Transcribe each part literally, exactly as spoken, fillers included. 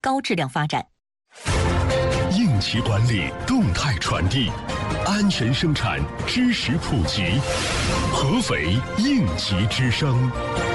高质量发展。 应急管理，动态传递，安全生产，知识普及。合肥应急之声。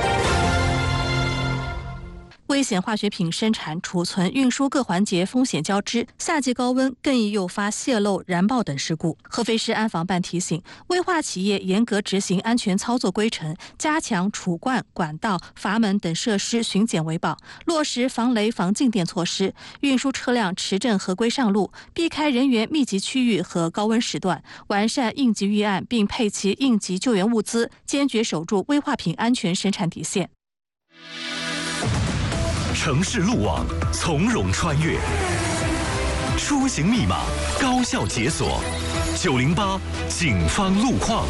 危险化学品生产、储存、运输各环节风险交织，夏季高温更易诱发泄漏、燃爆等事故。合肥市安防办提醒，危化企业严格执行安全操作规程，加强储罐、管道、阀门等设施巡检维保，落实防雷防静电措施，运输车辆持证合规上路，避开人员密集区域和高温时段，完善应急预案，并配齐应急救援物资，坚决守住危化品安全生产底线。 城市路网从容穿越，出行密码高效解锁。九零八警方路况。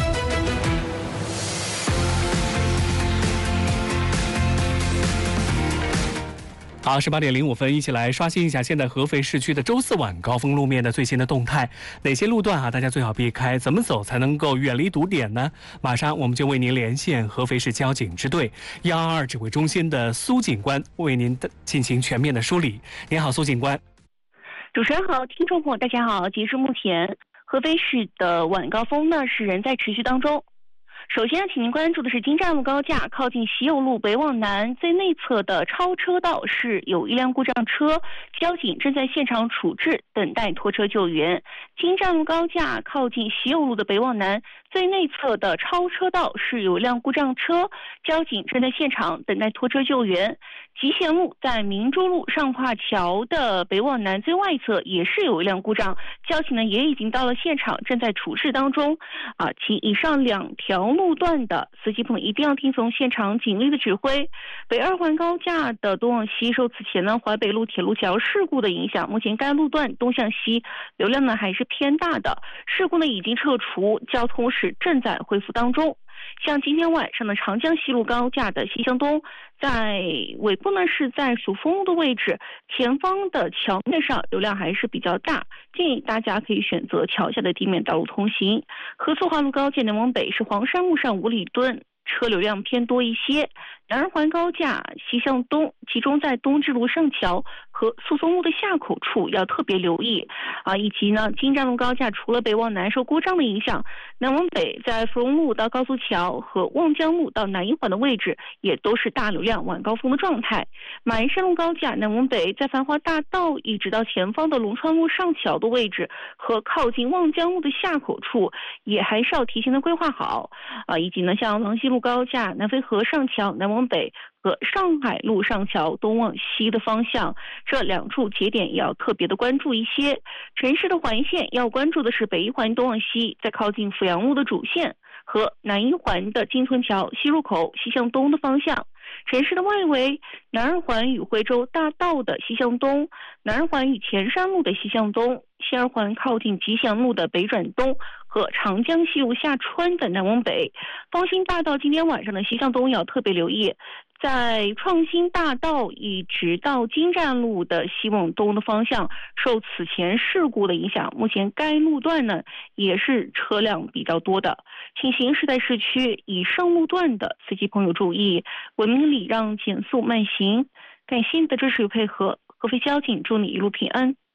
好，十八点零五分，一起来刷新一下现在合肥市区的周四晚高峰路面的最新的动态。哪些路段啊，大家最好避开？怎么走才能够远离堵点呢？马上我们就为您连线合肥市交警支队一二二指挥中心的苏警官，为您的进行全面的梳理。您好，苏警官。 主持人好，听众朋友大家好。截至目前，合肥市的晚高峰呢是仍在持续当中。首先，请您关注的是京站路高架靠近西右路北往南最内侧的超车道是有一辆故障车，交警正在现场处置，等待拖车救援。京站路高架靠近西右路的北往南最内侧的超车道是有一辆故障车，交警正在现场等待拖车救援。集贤路在明珠路上跨桥的北往南最外侧也是有一辆故障，交警呢也已经到了现场，正在处置当中。啊，请以上两条路段的司机朋友一定要听从现场警力的指挥。北二环高架的东往西受此前呢淮北路铁路桥事故的影响，目前该路段东向西流量呢还是偏大的，事故呢已经撤除，交通是正在恢复当中。像今天晚上的长江西路高架的西向东，在尾部呢是在蜀峰路的位置，前方的桥面上流量还是比较大，建议大家可以选择桥下的地面道路通行。合作环路高架南往北是黄山路上五里墩，车流量偏多一些。南二环高架西向东，集中在东直路上桥和宿松路的下口处要特别留意啊，以及呢京站路高架除了北往南受故障的影响，南往北在芙蓉路到高速桥和望江路到南一环的位置也都是大流量晚高峰的状态。马鞍山路高架南往北在繁华大道一直到前方的龙川路上桥的位置和靠近望江路的下口处也还是要提前的规划好啊，以及呢像郎溪路高架南淝河上桥南往北和上海路上桥东往西的方向，这两处节点也要特别的关注一些。城市的环线要关注的是北一环东往西，在靠近阜阳路的主线和南一环的金村桥西入口西向东的方向。城市的外围，南二环与惠州大道的西向东，南二环与前山路的西向东，西二环靠近吉祥路的北转东和长江西路下川的南往北。方兴大道今天晚上的西向东要特别留意，在创新大道一直到京站路的西往东的方向，受此前事故的影响，目前该路段呢也是车辆比较多的，请行驶在市区以上路段的司机朋友注意，文明礼让，减速慢行。感谢你的支持与配合，合肥交警祝你一路平安。